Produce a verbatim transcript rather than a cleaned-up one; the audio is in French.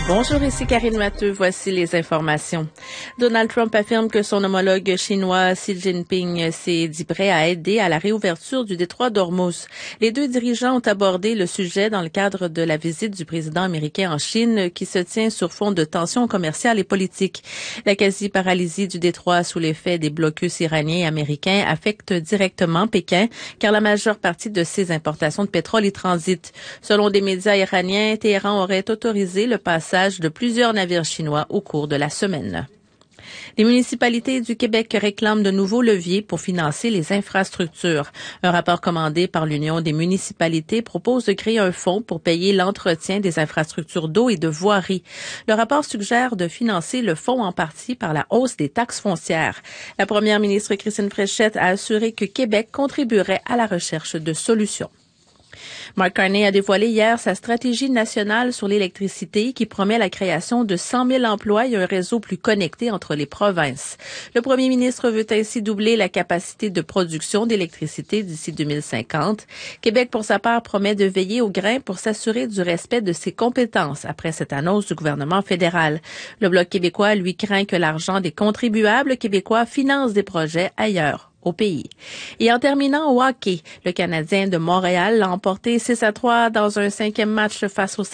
Bonjour, ici Karine Matteux. Voici les informations. Donald Trump affirme que son homologue chinois Xi Jinping s'est dit prêt à aider à la réouverture du détroit d'Ormuz. Les deux dirigeants ont abordé le sujet dans le cadre de la visite du président américain en Chine qui se tient sur fond de tensions commerciales et politiques. La quasi-paralysie du détroit sous l'effet des blocus iraniens et américains affecte directement Pékin car la majeure partie de ses importations de pétrole y transitent. Selon des médias iraniens, Téhéran aurait autorisé le passage de plusieurs navires chinois au cours de la semaine. Les municipalités du Québec réclament de nouveaux leviers pour financer les infrastructures. Un rapport commandé par l'Union des municipalités propose de créer un fonds pour payer l'entretien des infrastructures d'eau et de voirie. Le rapport suggère de financer le fonds en partie par la hausse des taxes foncières. La première ministre Christine Fréchette a assuré que Québec contribuerait à la recherche de solutions. Mark Carney a dévoilé hier sa stratégie nationale sur l'électricité qui promet la création de cent mille emplois et un réseau plus connecté entre les provinces. Le premier ministre veut ainsi doubler la capacité de production d'électricité d'ici deux mille cinquante. Québec, pour sa part, promet de veiller au grain pour s'assurer du respect de ses compétences après cette annonce du gouvernement fédéral. Le Bloc québécois, lui, craint que l'argent des contribuables québécois finance des projets ailleurs au pays. Et en terminant au hockey, le Canadien de Montréal l'a emporté six à trois dans un cinquième match face au